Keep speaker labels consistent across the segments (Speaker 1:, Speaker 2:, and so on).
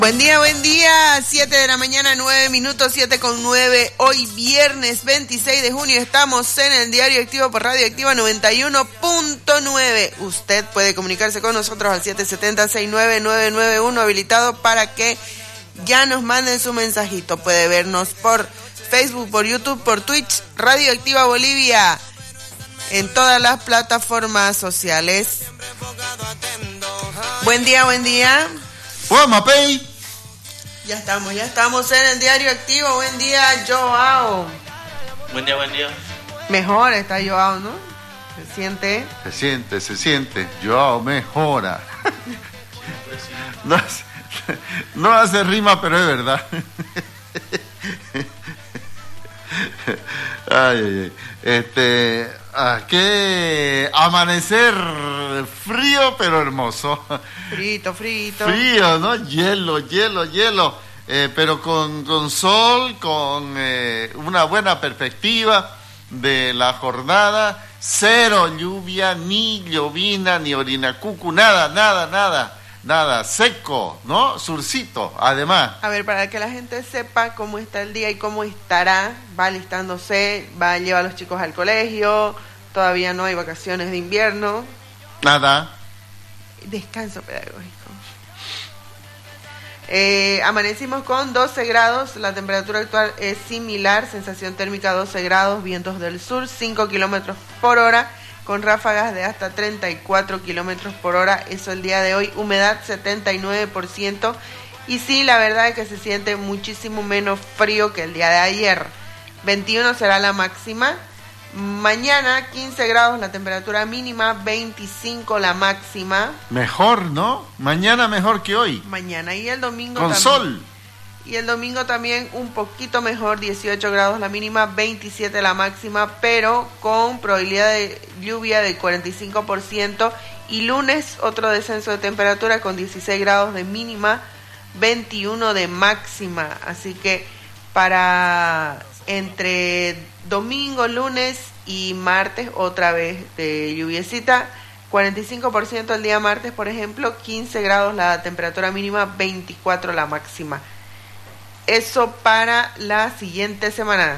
Speaker 1: Buen día, 7 de la mañana, 9 minutos, 7:09. Hoy viernes 26 de junio estamos en el Diario Activo por Radio Activa 91.9. Usted puede comunicarse con nosotros al 770-69991, habilitado para que ya nos manden su mensajito. Puede vernos por Facebook, por YouTube, por Twitch, Radio Activa Bolivia, en todas las plataformas sociales. Buen día.
Speaker 2: ¡Hola, Mapei!
Speaker 1: Ya estamos en el Diario Activo. Buen día, Joao.
Speaker 3: Buen día.
Speaker 1: Mejor está Joao, ¿no? Se siente.
Speaker 2: Se siente. Joao mejora. No hace rima, pero es verdad. Ay. Qué amanecer frío pero hermoso.
Speaker 1: Frito.
Speaker 2: Frío, ¿no? Hielo. Pero con sol, con una buena perspectiva de la jornada. Cero lluvia, ni llovina, ni orinacucu, nada. Seco, ¿no? Surcito, además.
Speaker 1: A ver, para que la gente sepa cómo está el día y cómo estará, va alistándose, va a llevar a los chicos al colegio, todavía no hay vacaciones de invierno.
Speaker 2: Nada.
Speaker 1: Descanso pedagógico. Amanecimos con 12 grados, la temperatura actual es similar, sensación térmica 12 grados, vientos del sur, 5 kilómetros por hora, con ráfagas de hasta 34 kilómetros por hora, eso el día de hoy, humedad 79%, y sí, la verdad es que se siente muchísimo menos frío que el día de ayer. 21 será la máxima, mañana 15 grados la temperatura mínima, 25 la máxima.
Speaker 2: Mejor, ¿no? Mañana mejor que hoy.
Speaker 1: Mañana, y el domingo
Speaker 2: con
Speaker 1: también.
Speaker 2: Sol.
Speaker 1: Y el domingo también un poquito mejor, 18 grados la mínima, 27 la máxima, pero con probabilidad de lluvia del 45%. Y lunes otro descenso de temperatura con 16 grados de mínima, 21 de máxima. Así que para entre domingo, lunes y martes otra vez de lluviecita. 45% el día martes, por ejemplo, 15 grados la temperatura mínima, 24 la máxima. Eso para la siguiente semana.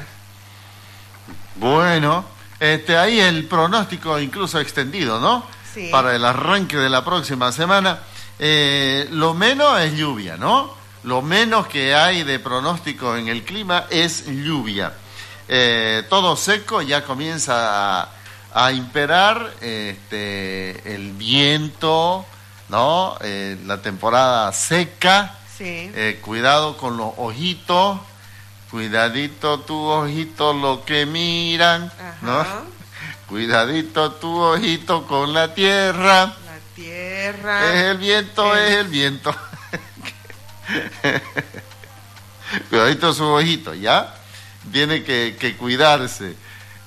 Speaker 2: Bueno, ahí el pronóstico incluso extendido, ¿no?
Speaker 1: Sí.
Speaker 2: Para el arranque de la próxima semana. Lo menos es lluvia, ¿no? Lo menos que hay de pronóstico en el clima es lluvia. Todo seco, ya comienza a imperar el viento, ¿no? La temporada seca.
Speaker 1: Sí.
Speaker 2: Cuidado con los ojitos, cuidadito tu ojito lo que miran.
Speaker 1: Ajá.
Speaker 2: ¿No? Cuidadito tu ojito con la tierra.
Speaker 1: La tierra.
Speaker 2: Es el viento. Cuidadito su ojito, ¿ya? Tiene que cuidarse.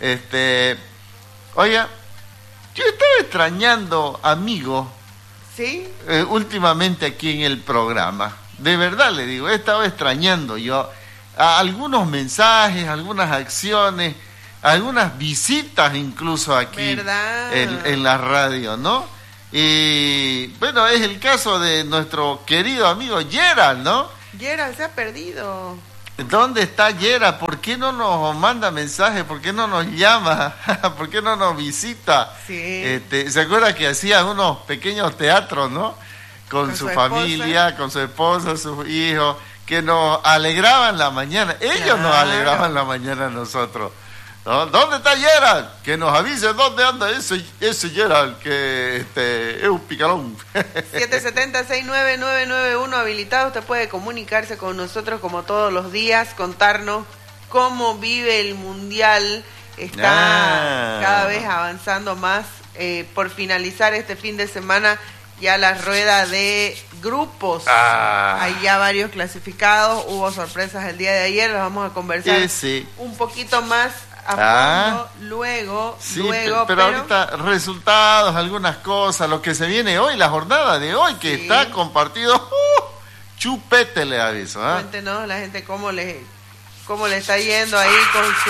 Speaker 2: Oiga, yo estaba extrañando amigos.
Speaker 1: ¿Sí?
Speaker 2: Últimamente aquí en el programa. De verdad le digo, he estado extrañando yo a algunos mensajes, algunas acciones, algunas visitas incluso aquí en la radio, ¿no? Y bueno, es el caso de nuestro querido amigo Gerald, ¿no?
Speaker 1: Gerald se ha perdido.
Speaker 2: ¿Dónde está Gerald? ¿Por qué no nos manda mensajes? ¿Por qué no nos llama? ¿Por qué no nos visita?
Speaker 1: Sí.
Speaker 2: ¿Se acuerda que hacía unos pequeños teatros, ¿no? Con su familia, con su esposa, sus hijos, que nos alegraban la mañana. Ellos nos alegraban la mañana a nosotros, ¿no? ¿Dónde está Gerald? Que nos avise dónde anda ese Gerald, que es un picarón.
Speaker 1: 770-69991 habilitado. Usted puede comunicarse con nosotros como todos los días, contarnos cómo vive el Mundial. Está cada vez avanzando más. Por finalizar este fin de semana ya la rueda de grupos. Hay ya varios clasificados, hubo sorpresas el día de ayer, las vamos a conversar un poquito más a fondo luego.
Speaker 2: Pero ahorita resultados, algunas cosas, lo que se viene hoy, la jornada de hoy, que está compartido, chupete le aviso.
Speaker 1: Cuéntenos la gente cómo le está yendo ahí con su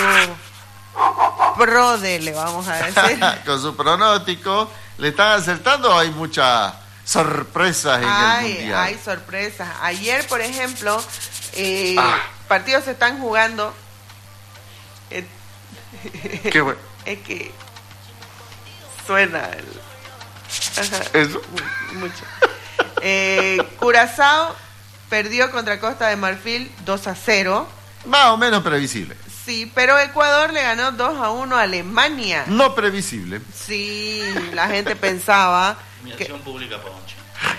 Speaker 1: le vamos a decir.
Speaker 2: Con su pronóstico, ¿le están acertando o hay mucha sorpresas en el Mundial.
Speaker 1: Hay sorpresas. Ayer, por ejemplo, partidos se están jugando.
Speaker 2: Qué bueno.
Speaker 1: Es que suena
Speaker 2: Eso.
Speaker 1: Mucho. Curazao perdió contra Costa de Marfil 2-0.
Speaker 2: Más o menos previsible.
Speaker 1: Sí, pero Ecuador le ganó 2-1 a Alemania.
Speaker 2: No previsible.
Speaker 1: Sí, la gente pensaba.
Speaker 3: Humillación pública, Poncho.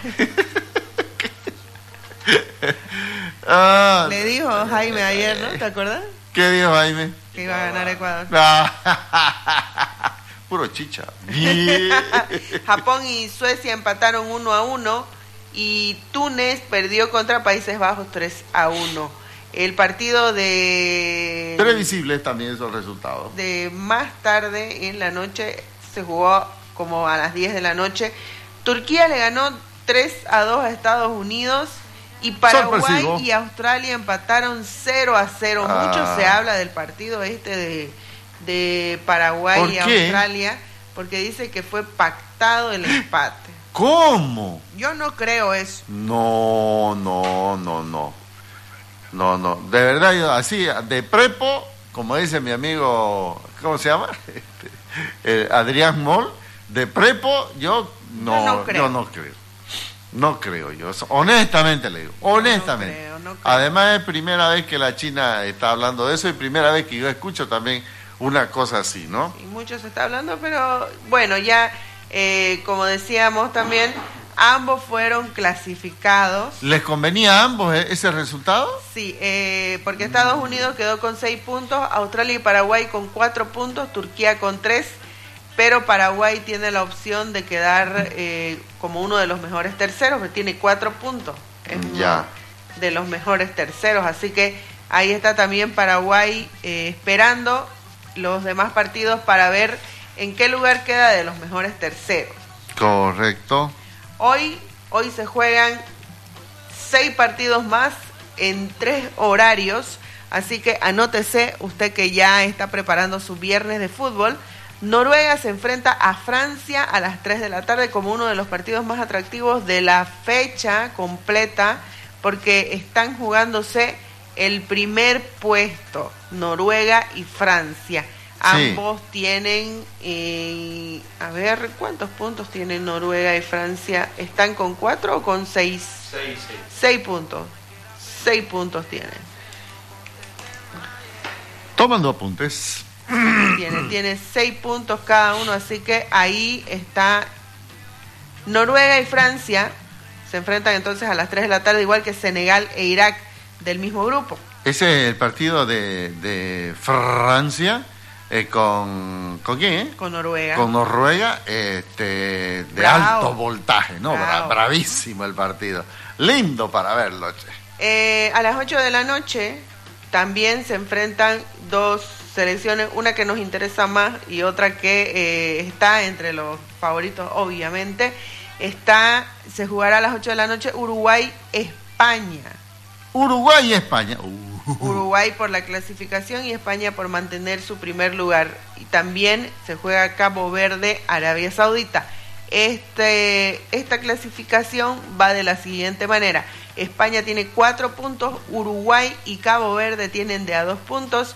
Speaker 1: Le dijo Jaime ayer, ¿no? ¿Te acuerdas?
Speaker 2: ¿Qué dijo Jaime?
Speaker 1: Que iba a ganar Ecuador.
Speaker 2: Puro chicha.
Speaker 1: Japón y Suecia empataron 1-1 y Túnez perdió contra Países Bajos 3-1. El partido de...
Speaker 2: Previsibles también esos resultados.
Speaker 1: De más tarde en la noche se jugó como a las 10 de la noche. Turquía le ganó 3-2 a Estados Unidos y Paraguay
Speaker 2: sorpresivo.
Speaker 1: Y Australia empataron 0-0. Mucho se habla del partido de Paraguay
Speaker 2: ¿Por
Speaker 1: y
Speaker 2: qué?
Speaker 1: Australia porque dice que fue pactado el empate.
Speaker 2: ¿Cómo?
Speaker 1: Yo no creo eso.
Speaker 2: No. De verdad, yo así, de prepo, como dice mi amigo, ¿cómo se llama? Adrián Moll, de prepo, yo no creo. No creo yo, honestamente le digo, honestamente.
Speaker 1: No creo.
Speaker 2: Además es primera vez que la China está hablando de eso y primera vez que yo escucho también una cosa así, ¿no?
Speaker 1: Y mucho se está hablando, pero bueno, ya como decíamos también, ambos fueron clasificados.
Speaker 2: ¿Les convenía a ambos ese resultado?
Speaker 1: Sí, porque Estados Unidos quedó con 6 puntos, Australia y Paraguay con 4 puntos, Turquía con 3, pero Paraguay tiene la opción de quedar como uno de los mejores terceros, que tiene 4 puntos. Es uno de los mejores terceros, así que ahí está también Paraguay esperando los demás partidos para ver en qué lugar queda de los mejores terceros.
Speaker 2: Correcto.
Speaker 1: Hoy se juegan 6 partidos más en 3 horarios, así que anótese usted que ya está preparando su viernes de fútbol. Noruega se enfrenta a Francia a las 3 de la tarde como uno de los partidos más atractivos de la fecha completa, porque están jugándose el primer puesto, Noruega y Francia. Ambos tienen, a ver, ¿cuántos puntos tienen Noruega y Francia? ¿Están con 4 o con 6? 6 puntos. 6 puntos tienen.
Speaker 2: Tomando apuntes.
Speaker 1: Tiene 6 puntos cada uno, así que ahí está Noruega y Francia. Se enfrentan entonces a las 3 de la tarde, igual que Senegal e Irak del mismo grupo.
Speaker 2: Ese es el partido de Francia. ¿Con quién?
Speaker 1: Con Noruega.
Speaker 2: Con Noruega, de alto voltaje, ¿no? Bravísimo el partido. Lindo para verlo, che.
Speaker 1: A las 8 de la noche también se enfrentan 2 selecciones, una que nos interesa más y otra que está entre los favoritos, obviamente. Se jugará a las 8 de la noche Uruguay-España.
Speaker 2: Uruguay y España.
Speaker 1: Uruguay por la clasificación y España por mantener su primer lugar. Y también se juega Cabo Verde, Arabia Saudita. Esta clasificación va de la siguiente manera. España tiene 4 puntos, Uruguay y Cabo Verde tienen de a 2 puntos